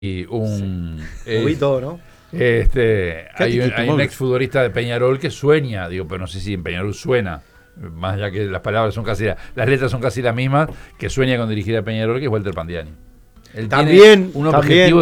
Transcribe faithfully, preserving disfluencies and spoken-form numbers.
y un... Sí. Lo vi todo, ¿no? Este, hay, un, hay un móvil. exfutbolista de Peñarol que sueña, digo, pero no sé si en Peñarol suena, más allá que las palabras son casi, las letras son casi las mismas, que sueña con dirigir a Peñarol, que es Walter Pandiani. Él También, tiene un también. objetivo